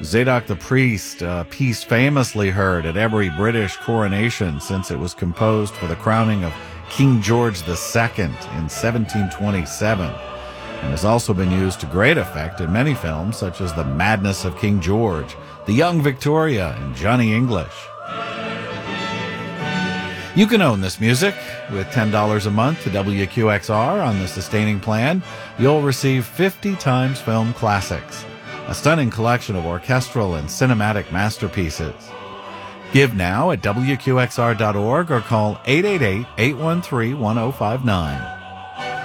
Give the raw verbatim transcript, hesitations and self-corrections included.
Zadok the Priest, a piece famously heard at every British coronation since it was composed for the crowning of King George the Second in seventeen twenty-seven, and has also been used to great effect in many films such as The Madness of King George, The Young Victoria, and Johnny English. You can own this music. With ten dollars a month to W Q X R on the sustaining plan, you'll receive fifty times film classics, a stunning collection of orchestral and cinematic masterpieces. Give now at W Q X R dot org or call eight eight eight, eight one three, one zero five nine.